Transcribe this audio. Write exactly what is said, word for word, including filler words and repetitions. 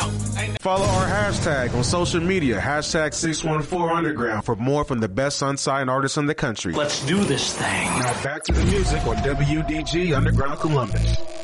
out. Follow our hashtag on social media, hashtag six one four underground, for more from the best unsigned artists in the country. Let's do this thing. Now back to the music on W D G Underground Columbus.